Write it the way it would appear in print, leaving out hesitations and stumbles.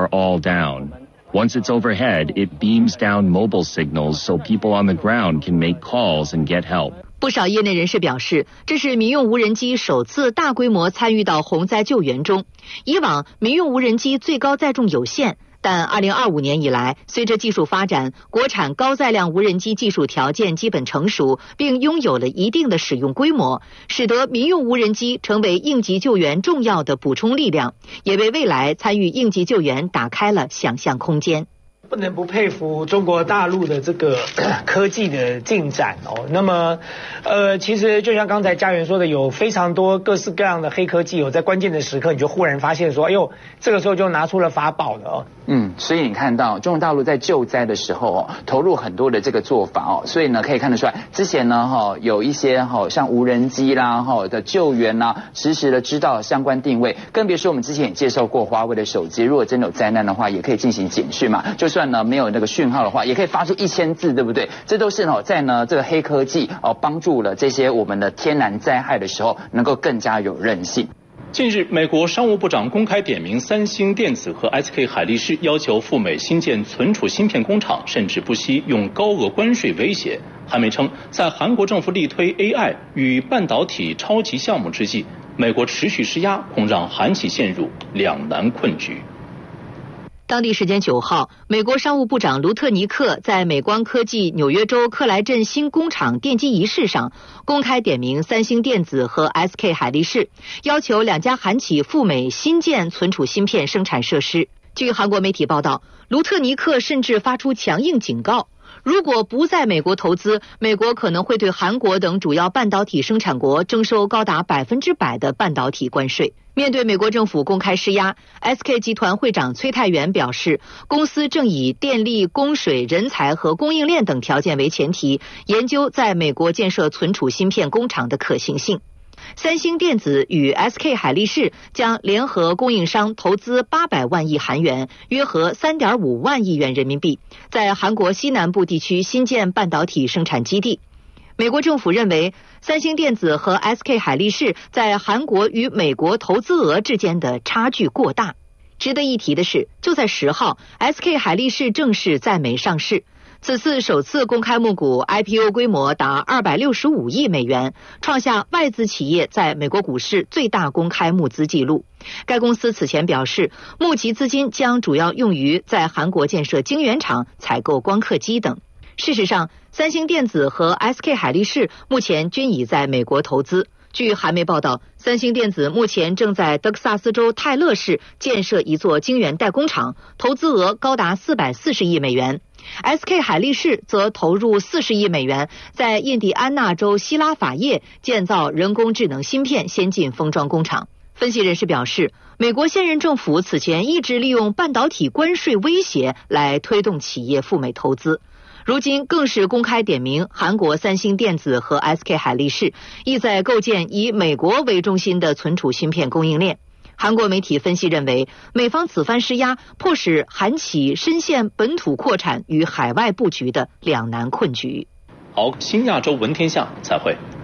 all down. Once it's overhead, it beams down mobile signals so people on the ground can make calls and get help. 不少业内人士表示，这是民用无人机首次大规模参与到洪灾救援中。以往民用无人机最高载重有限，但2025年以来，随着技术发展，国产高载量无人机技术条件基本成熟，并拥有了一定的使用规模，使得民用无人机成为应急救援重要的补充力量，也为未来参与应急救援打开了想象空间。 不能不佩服中国大陆的这个科技的进展哦。那么，其实就像刚才家园说的，有非常多各式各样的黑科技哦，在关键的时刻，你就忽然发现说，哎呦，这个时候就拿出了法宝了哦。 所以你看到中国大陆在救灾的时候投入很多的这个做法所以呢可以看得出来，之前呢有一些像无人机啦的救援啦，实时的知道相关定位，更别说我们之前也介绍过华为的手机，如果真的有灾难的话，也可以进行简讯嘛，就算呢没有那个讯号的话，也可以发出1000字，对不对？这都是在呢这个黑科技帮助了这些我们的天然灾害的时候，能够更加有韧性。 近日，美国商务部长公开点名三星电子和 SK 海力士，要求赴美新建存储芯片工厂，甚至不惜用高额关税威胁。韩媒称，在韩国政府力推 AI 与半导体超级项目之际，美国持续施压，恐让韩企陷入两难困局。 当地时间9号，美国商务部长卢特尼克在美光科技纽约州克莱镇新工厂奠基仪式上公开点名三星电子和 SK 海力士，要求两家韩企赴美新建存储芯片生产设施。据韩国媒体报道，卢特尼克甚至发出强硬警告，如果不在美国投资，美国可能会对韩国等主要半导体生产国征收高达100%的半导体关税。面对美国政府公开施压， SK 集团会长崔泰元表示，公司正以电力、供水、人才和供应链等条件为前提，研究在美国建设存储芯片工厂的可行性。三星电子与 SK 海力士将联合供应商投资800万亿韩元，约合3.5万亿元人民币，在韩国西南部地区新建半导体生产基地。美国政府认为，三星电子和 SK 海力士在韩国与美国投资额之间的差距过大。值得一提的是，就在10号 ，SK 海力士正式在美上市。此次首次公开募股 IPO 规模达265亿美元，创下外资企业在美国股市最大公开募资纪录。该公司此前表示，募集资金将主要用于在韩国建设晶圆厂、采购光刻机等。事实上，三星电子和 SK 海力士目前均已在美国投资。据韩媒报道，三星电子目前正在德克萨斯州泰勒市建设一座晶圆代工厂，投资额高达440亿美元。SK 海力士则投入40亿美元，在印第安纳州希拉法叶建造人工智能芯片先进封装工厂。分析人士表示，美国现任政府此前一直利用半导体关税威胁来推动企业赴美投资，如今更是公开点名韩国三星电子和 SK 海力士，意在构建以美国为中心的存储芯片供应链。韩国媒体分析认为，美方此番施压，迫使韩企深陷本土扩产与海外布局的两难困局。 好，新亚洲闻天下，再会。